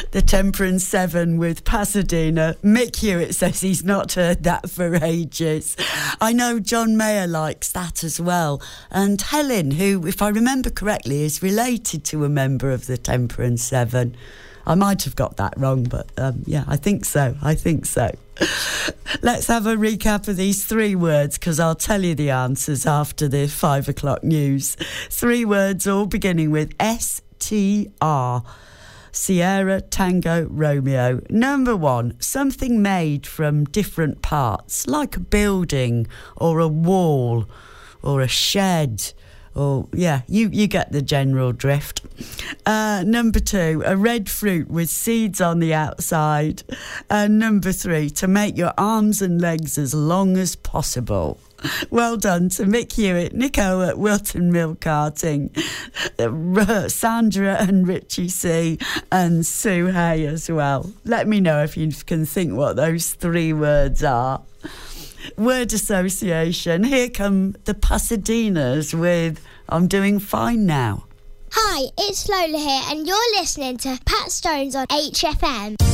The Temperance 7 with Pasadena. Mick Hewitt says he's not heard that for ages. I know John Mayer likes that as well. And Helen, who, if I remember correctly, is related to a member of the Temperance 7. I might have got that wrong, but yeah, I think so. Let's have a recap of these 3 words, because I'll tell you the answers after the 5 o'clock news. 3 words all beginning with STR. Sierra Tango Romeo. Number 1, something made from different parts, like a building or a wall or a shed. Oh, yeah, you get the general drift. Number 2, a red fruit with seeds on the outside. And number 3, to make your arms and legs as long as possible. Well done to Mick Hewitt, Nick at Wilton Mill Karting, Sandra and Richie C, and Sue Hay as well. Let me know if you can think what those 3 words are. Word association. Here come the Pasadenas with I'm Doing Fine Now. Hi, it's Lola here, and you're listening to Pat Stones on HFM.